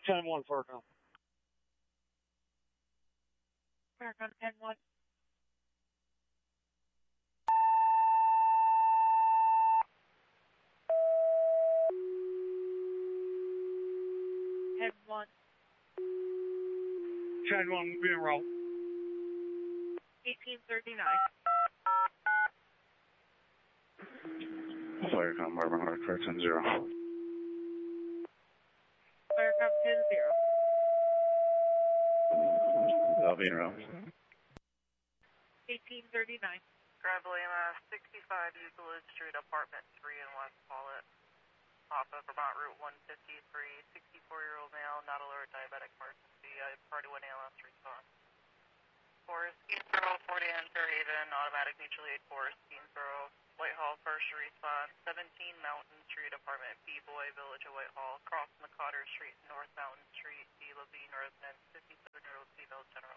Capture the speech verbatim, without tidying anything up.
ten one, Farcon. Farcon ten one. ten one. ten one, be en route. eighteen thirty-nine. Farcon, Barbara Hardcore, ten zero. Farcon ten zero. I'll be en route. eighteen thirty-nine. Drive Lima, sixty-five Euclid Street, apartment three in West Pollitt. Off of Vermont Route one fifty-three, sixty-four-year-old male, not alert, diabetic emergency, uh, Party one A L S response. Forest, Keensboro, forty and Fairhaven, automatic mutual aid Forest, Keensboro, Whitehall, first response, seventeen Mountain Street, apartment B, Boy, Village of Whitehall, crossing the Cotter Street, North Mountain Street, D, Levine residence, fifty-seven-year-old female, general